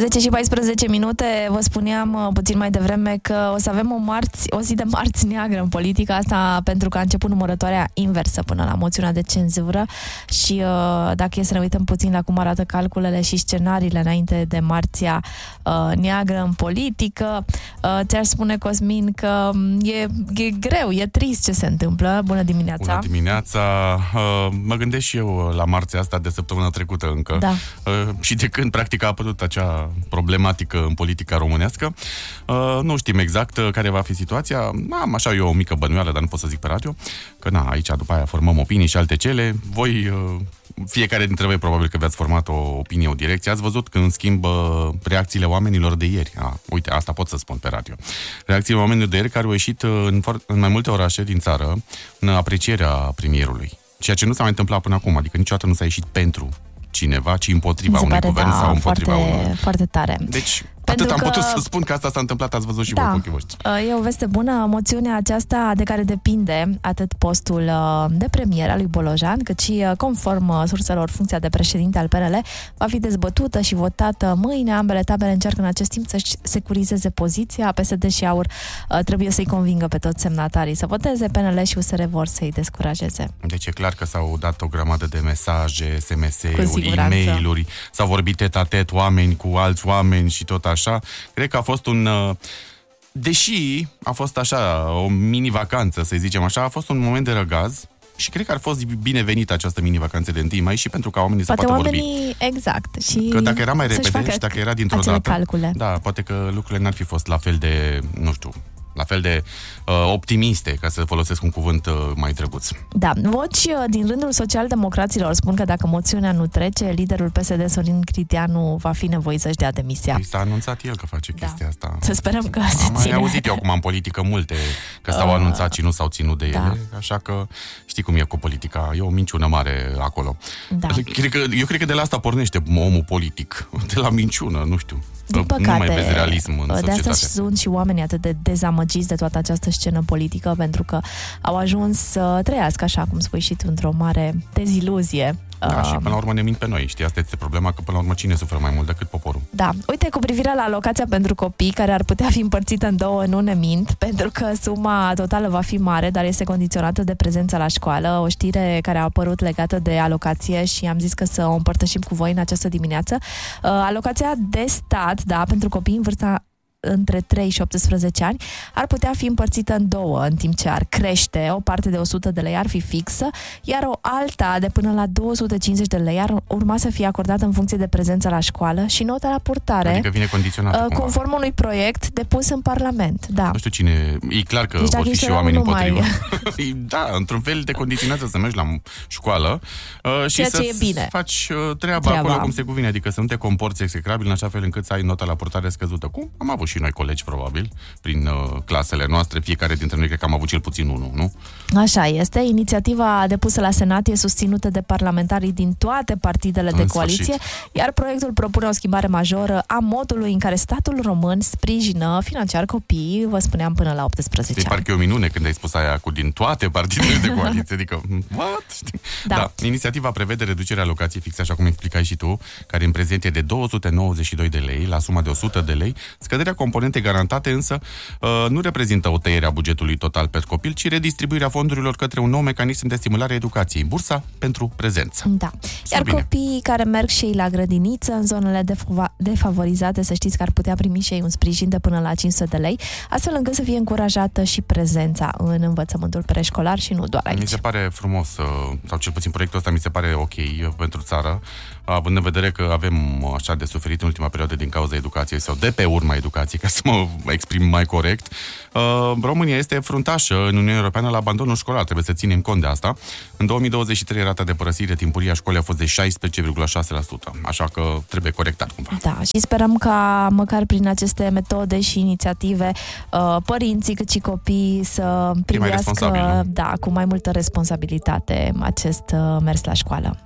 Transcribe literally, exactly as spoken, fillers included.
zece și paisprezece minute, vă spuneam puțin mai devreme că o să avem o, marți, o zi de marți neagră în politică, asta pentru că a început numărătoarea inversă până la moțiunea de cenzură și dacă e să ne uităm puțin la cum arată calculele și scenariile înainte de marția neagră în politică, ți-aș spune, Cosmin, că e, e greu, e trist ce se întâmplă. Bună dimineața! Bună dimineața! Mă gândesc și eu la marțea asta de săptămâna trecută încă. Da. Și de când practic a apărut acea problematică în politica românească. Nu știm exact care va fi situația. Am așa eu o mică bănuială, dar nu pot să zic pe radio, că na, aici după aia formăm opinii și alte cele. Voi, fiecare dintre voi probabil că v-ați format o opinie, o direcție. Ați văzut când schimbă reacțiile oamenilor de ieri. A, uite, asta pot să spun pe radio. Reacțiile oamenilor de ieri care au ieșit în, în mai multe orașe din țară în aprecierea premierului. Ceea ce nu s-a mai întâmplat până acum, adică niciodată nu s-a ieșit pentru cineva, ci împotriva unui pare, guvern da, sau împotriva foarte, unui. Foarte tare. Deci, pentru atât că... am putut să spun că asta s-a întâmplat, ați văzut și da, voi cu ochii voștri. E o veste bună, moțiunea aceasta de care depinde atât postul de premier al lui Bolojan, cât și conform surselor funcția de președinte al P N L, va fi dezbătută și votată mâine. Ambele tabere încearcă în acest timp să-și securizeze poziția. P S D și AUR trebuie să-i convingă pe toți semnatarii să voteze, P N L și U S R vor să-i descurajeze. Deci e clar că s-au dat o grămadă de mesaje, S M S-uri, e-mail-uri, s-au vorbit tet-a-tet oameni cu alți oameni și tot așa. Cred că a fost un... Deși a fost așa, o mini-vacanță, să zicem așa, a fost un moment de răgaz și cred că ar fost binevenită această mini-vacanță de întâi mai și pentru ca oamenii poate să poată oamenii, vorbi. Exact. Și că dacă era mai repede și dacă era dintr-o dată... calcule. Da, poate că lucrurile n-ar fi fost la fel de, nu știu... la fel de uh, optimiste, ca să folosesc un cuvânt uh, mai drăguț. Da, voci uh, din rândul socialdemocraților spun că dacă moțiunea nu trece, liderul P S D Sorin Cristianu va fi nevoit să-și dea demisia. Păi s-a anunțat el că face da. chestia asta. Să sperăm că se Am ține. Am auzit eu acum în politică multe că s-au uh, anunțat și nu s-au ținut de ele, da. Așa că știi cum e cu politica, e o minciună mare acolo. Da. Cred că, eu cred că de la asta pornește omul politic, de la minciună, nu știu. Din păcate, nu mai vezi realism în de societate. asta sunt și oamenii atât de dezamăgiți de toată această scenă politică, pentru că au ajuns să trăiască, așa cum spui și tu, într-o mare deziluzie. Da, și până la urmă ne mint pe noi, știi? Asta este problema, că până la urmă cine suferă mai mult decât poporul? Da. Uite, cu privire la alocația pentru copii, care ar putea fi împărțită în două, nu ne mint, pentru că suma totală va fi mare, dar este condiționată de prezența la școală. O știre care a apărut legată de alocație și am zis că să o împărtășim cu voi în această dimineață. Alocația de stat, da, pentru copii în vârsta între trei și optsprezece ani, ar putea fi împărțită în două, în timp ce ar crește. O parte de o sută de lei ar fi fixă, iar o alta de până la două sute cincizeci de lei ar urma să fie acordată în funcție de prezența la școală și nota la purtare. Adică vine condiționată uh, conform unui proiect depus în Parlament. Da. Nu știu cine, e clar că deci vor fi și oameni împotrivă. Mai... Da, într-un fel te condiționează să mergi la școală uh, și să faci uh, treaba, treaba acolo cum se cuvine, adică să nu te comporți execrabil în așa fel încât să ai nota la purtare scăzută. Cum am avut și noi colegi, probabil, prin uh, clasele noastre, fiecare dintre noi cred că am avut cel puțin unul, nu? Așa este. Inițiativa depusă la Senat e susținută de parlamentarii din toate partidele în de coaliție, sfârșit. Iar proiectul propune o schimbare majoră a modului în care statul român sprijină financiar copiii, vă spuneam, până la optsprezece ani. E parcă e o minune când ai spus aia cu din toate partidele de coaliție, adică, what? Da. da. Inițiativa prevede reducerea alocației fixe, așa cum explicai și tu, care în prezent e de două sute nouăzeci și doi de lei la suma de o sută de lei. Scăderea componente garantate însă nu reprezintă o tăiere a bugetului total pe copil, ci redistribuirea fondurilor către un nou mecanism de stimulare a educației, bursa pentru prezență. Da. Iar bine. Copiii care merg și ei la grădiniță în zonele defavorizate, să știți că ar putea primi și ei un sprijin de până la cinci sute de lei, astfel încât să fie încurajată și prezența în învățământul preșcolar și nu doar aici. Mi se pare frumos, sau cel puțin proiectul ăsta mi se pare ok pentru țară, având în vedere că avem așa de suferit în ultima perioadă din cauza educației sau de pe urma educației, ca să mă exprim mai corect. România este fruntașă în Uniunea Europeană la abandonul școlar, trebuie să ținem cont de asta. În două mii douăzeci și trei rata de părăsire timpurie a școlii a fost de șaisprezece virgulă șase la sută, așa că trebuie corectat cumva. Da, și sperăm ca măcar prin aceste metode și inițiative părinții cât și copiii să privească da, cu mai multă responsabilitate acest mers la școală.